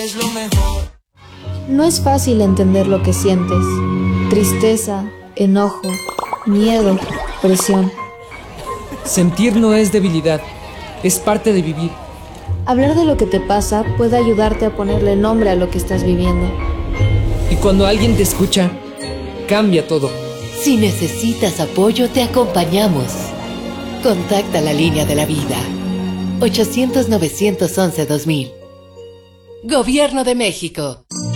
es lo mejor. No es fácil entender lo que sientes. Tristeza, enojo, miedo, presión. Sentir no es debilidad, es parte de vivir. Hablar de lo que te pasa puede ayudarte a ponerle nombre a lo que estás viviendo. Y cuando alguien te escucha, cambia todo. Si necesitas apoyo, te acompañamos. Contacta la línea de la vida. 800-911-2000. Gobierno de México.